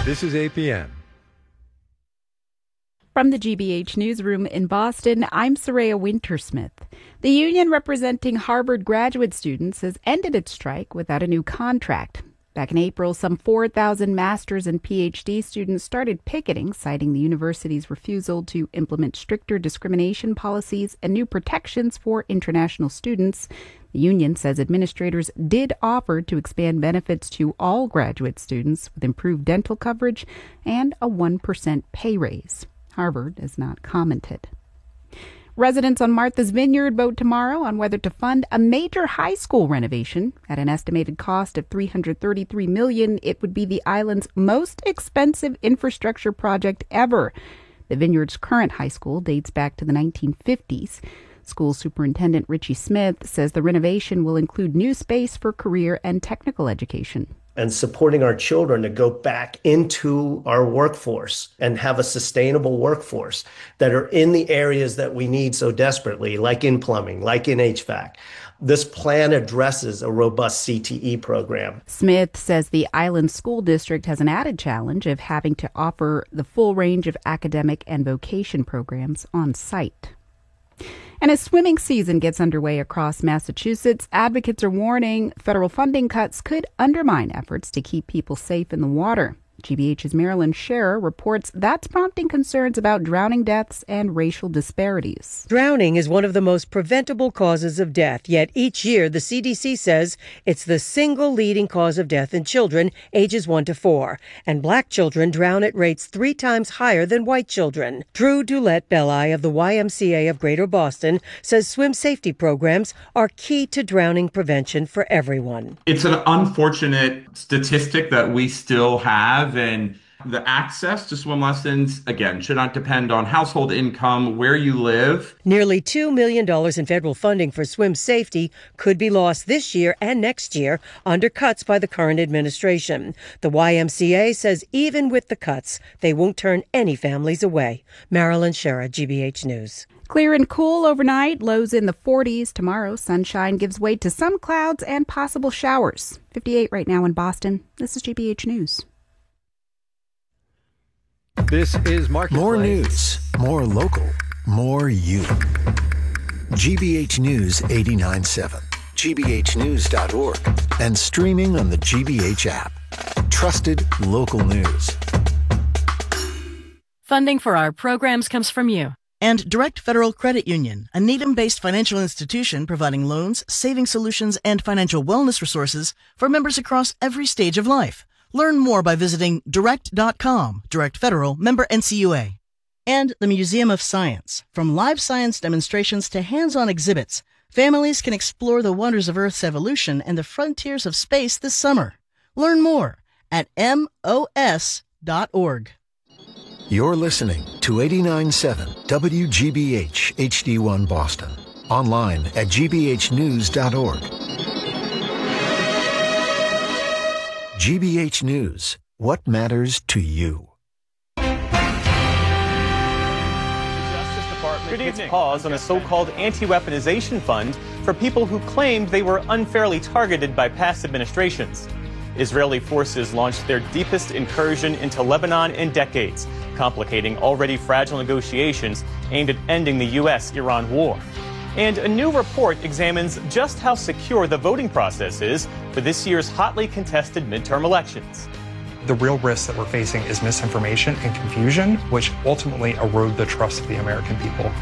This is APM. From the GBH newsroom in Boston, I'm Soraya Wintersmith. The union representing Harvard graduate students has ended its strike without a new contract. Back in April, some 4,000 master's and PhD students started picketing, citing the university's refusal to implement stricter discrimination policies and new protections for international students. The union says administrators did offer to expand benefits to all graduate students with improved dental coverage and a 1% pay raise. Harvard has not commented. Residents on Martha's Vineyard vote tomorrow on whether to fund a major high school renovation. At an estimated cost of $333 million, it would be the island's most expensive infrastructure project ever. The Vineyard's current high school dates back to the 1950s. School Superintendent Richie Smith says the renovation will include new space for career and technical education. And supporting our children to go back into our workforce and have a sustainable workforce that are in the areas that we need so desperately, like in plumbing, like in HVAC. This plan addresses a robust CTE program. Smith says the island school district has an added challenge of having to offer the full range of academic and vocation programs on site. And as swimming season gets underway across Massachusetts, advocates are warning federal funding cuts could undermine efforts to keep people safe in the water. GBH's Marilyn Scherer reports that's prompting concerns about drowning deaths and racial disparities. Drowning is one of the most preventable causes of death, yet each year the CDC says it's the single leading cause of death in children ages 1 to 4, and black children drown at rates 3 times higher than white children. Drew Dulett-Belli of the YMCA of Greater Boston says swim safety programs are key to drowning prevention for everyone. It's an unfortunate statistic that we still have. And the access to swim lessons, again, should not depend on household income, where you live. Nearly $2 million in federal funding for swim safety could be lost this year and next year under cuts by the current administration. The YMCA says even with the cuts, they won't turn any families away. Marilyn Scherer, GBH News. Clear and cool overnight, lows in the 40s. Tomorrow, sunshine gives way to some clouds and possible showers. 58 right now in Boston. This is GBH News. This is Marketplace. More news, more local, more you. GBH News 89.7, gbhnews.org, and streaming on the GBH app. Trusted local news. Funding for our programs comes from you. And Direct Federal Credit Union, a Needham-based financial institution providing loans, saving solutions, and financial wellness resources for members across every stage of life. Learn more by visiting direct.com. Direct Federal, member NCUA. And the Museum of Science. From live science demonstrations to hands-on exhibits, families can explore the wonders of Earth's evolution and the frontiers of space this summer. Learn more at mos.org. You're listening to 89.7 WGBH HD1 Boston. Online at gbhnews.org. GBH News, what matters to you? The Justice Department hits pause on a so-called anti-weaponization fund for people who claimed they were unfairly targeted by past administrations. Israeli forces launched their deepest incursion into Lebanon in decades, complicating already fragile negotiations aimed at ending the U.S.-Iran war. And a new report examines just how secure the voting process is for this year's hotly contested midterm elections. The real risk that we're facing is misinformation and confusion, which ultimately erode the trust of the American people.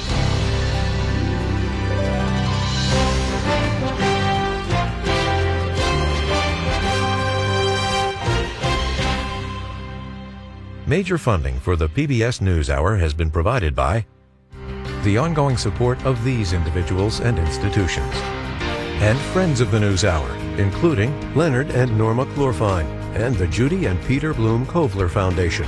Major funding for the PBS NewsHour has been provided by the ongoing support of these individuals and institutions, and friends of the NewsHour, including Leonard and Norma Chlorfine, and the Judy and Peter Bloom Kovler Foundation.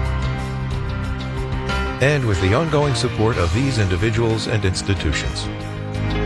And with the ongoing support of these individuals and institutions.